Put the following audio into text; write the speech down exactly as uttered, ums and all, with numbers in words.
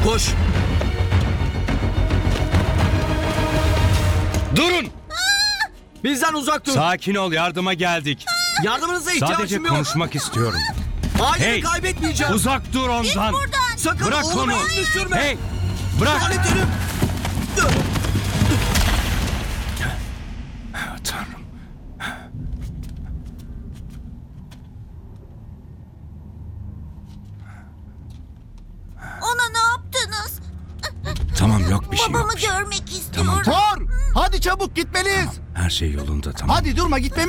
Koş. Durun! Bizden uzak dur. Sakin ol, yardıma geldik. Yardımınıza ihtiyacım Sadece yok. konuşmak istiyorum. Aileni Hey! kaybetmeyeceğim. Uzak dur ondan. Sakın Bırak oğlumu onu. el düşürme. Hey! Bırak! Lanet ölüm. Tanrım. Ona ne yaptınız? Tamam, yok bir şey Babamı yok. görmek istiyorum. Tamam. Thor! Hadi çabuk gitmeliyiz. Her şey yolunda, tamam. Hadi durma, gitmemiz